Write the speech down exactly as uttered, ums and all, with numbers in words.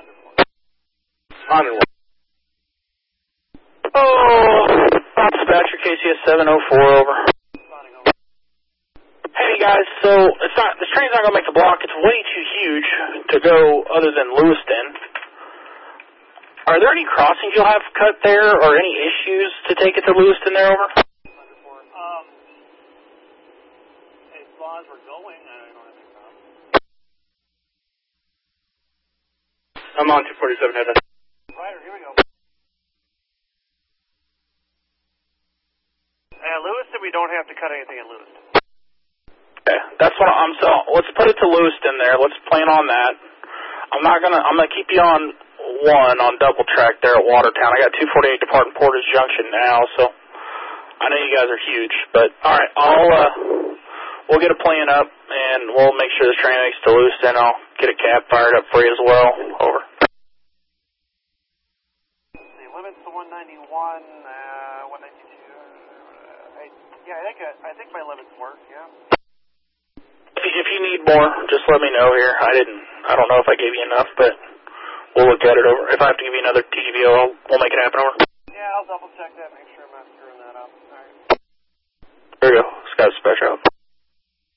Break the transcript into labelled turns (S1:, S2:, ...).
S1: On and one. Oh, dispatcher K C S seven oh four, over. Hey guys, so it's not, this train's not going to make the block. It's way too huge to go other than Lewiston. Are there any crossings you'll have cut there or any issues to take it to Lewiston there, over?
S2: Um, as long as we're going, I don't have any problem.
S1: I'm on two forty-seven, head.
S2: Ryder, here we go. At Lewiston, we don't have to cut anything at Lewiston.
S1: Okay, that's what I'm, so let's put it to Lewiston there. Let's plan on that. I'm not going to, I'm going to keep you on one on double track there at Watertown. I got two forty-eight departing Portage Junction now, so I know you guys are huge, but alright, I'll, uh, we'll get a plan up and we'll make sure the train makes to Lewiston. I'll get a cab fired up for you as well. Over.
S2: The limit's to one ninety-one, uh, one ninety-two. Uh, I, yeah, I think, uh, I think my limits work, yeah.
S1: If you need more, just let me know here. I didn't, I don't know if I gave you enough, but we'll look at it over. If I have to give you another T G V O, we'll make it happen, over.